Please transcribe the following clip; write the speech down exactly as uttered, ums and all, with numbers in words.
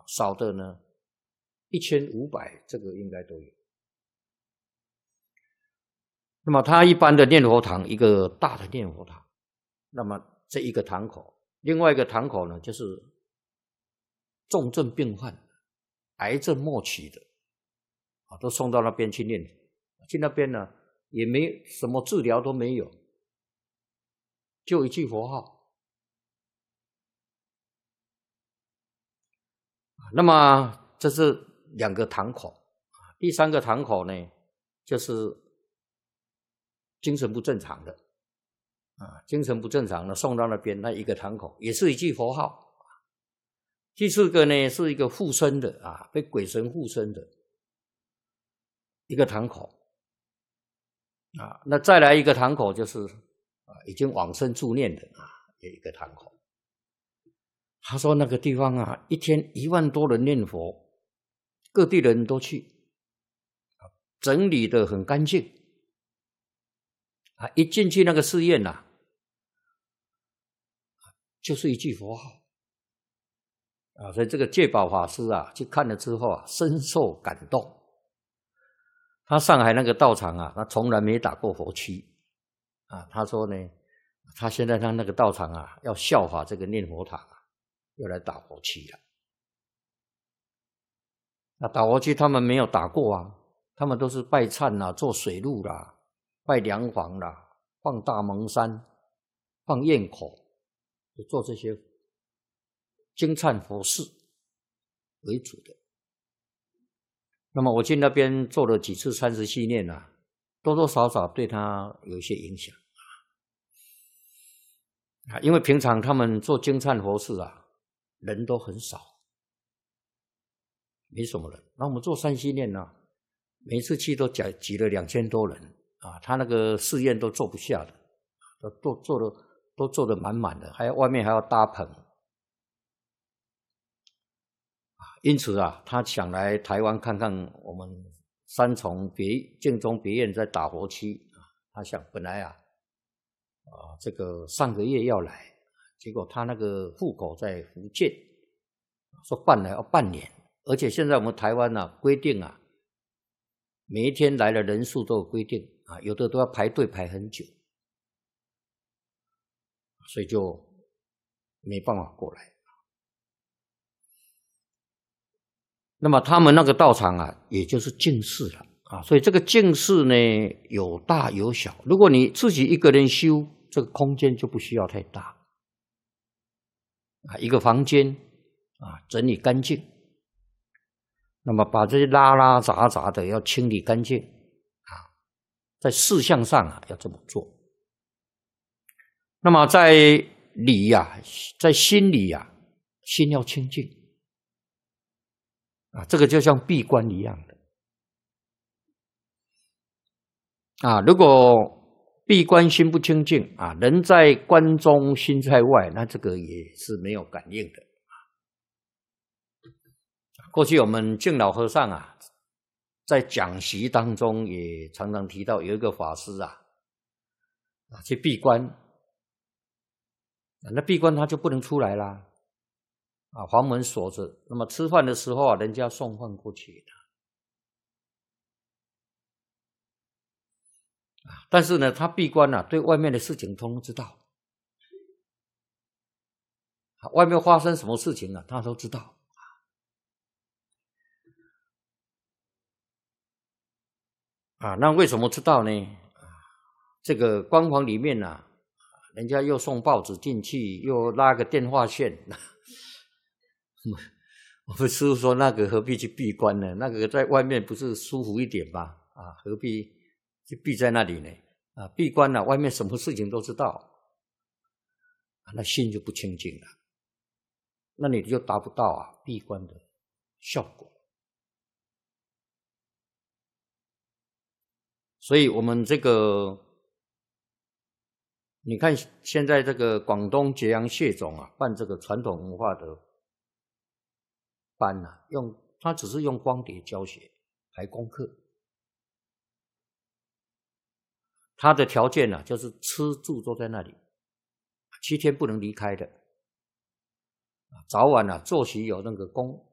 少的呢一千五百，这个应该都有。那么它一般的念佛堂，一个大的念佛堂，那么这一个堂口，另外一个堂口呢，就是重症病患、癌症末期的啊，都送到那边去念。去那边呢，也没什么治疗都没有，就一句佛号。那么这是两个堂口，第三个堂口呢，就是精神不正常的啊，精神不正常的送到那边，那一个堂口也是一句佛号。第四个呢，是一个附身的啊，被鬼神附身的一个堂口啊。那再来一个堂口就是啊，已经往生助念的啊，有一个堂口。他说那个地方啊，一天一万多人念佛，各地人都去，整理得很干净啊。一进去那个寺院啊，就是一句佛号啊。所以这个戒宝法师啊，去看了之后啊，深受感动。他上海那个道场啊，他从来没打过佛七啊。他说呢，他现在他那个道场啊，要效法这个念佛堂啊，要来打佛七了。那打佛七他们没有打过啊，他们都是拜忏啦、做水路啦、拜梁皇啦、放大蒙山、放焰口，就做这些经忏佛事为主的。那么我去那边做了几次三十系念啊，多多少少对他有一些影响啊。因为平常他们做经忏佛事啊，人都很少，没什么人。那我们做三系念呢、啊，每一次去都挤挤了两千多人啊，他那个寺院都坐不下的，都都坐的都坐得满满的，还有外面还要搭棚。因此啊，他想来台湾看看我们三重别净宗别院在打佛七啊。他想本来啊，啊这个上个月要来，结果他那个户口在福建，说办了要半年，而且现在我们台湾啊规定啊，每一天来的人数都有规定啊，有的都要排队排很久，所以就没办法过来。那么他们那个道场啊，也就是净寺了啊，所以这个净寺呢，有大有小。如果你自己一个人修，这个空间就不需要太大啊，一个房间啊，整理干净。那么把这些拉拉杂杂的要清理干净啊，在事项上啊要这么做。那么在理呀、啊，在心里呀、啊，心要清净。啊，这个就像闭关一样的啊。如果闭关心不清净啊，人在关中心在外，那这个也是没有感应的。过去我们净老和尚啊，在讲习当中也常常提到，有一个法师啊，啊去闭关，那闭关他就不能出来啦。啊，房门锁着，那么吃饭的时候啊，人家送饭过去的。啊，但是呢，他闭关啊，对外面的事情通通知道。啊，外面发生什么事情啊，他都知道。啊，那为什么知道呢？啊，这个关房里面啊，人家又送报纸进去，又拉个电话线。我们师父说，那个何必去闭关呢？那个在外面不是舒服一点吗？啊，何必去闭在那里呢？啊，闭关了、啊，外面什么事情都知道，啊，那心就不清净了，那你就达不到啊闭关的效果。所以我们这个，你看现在这个广东揭阳谢总啊，办这个传统文化的班啊，用他只是用光碟教学排功课，他的条件啊，就是吃住都在那里，七天不能离开的，早晚啊作息有那个功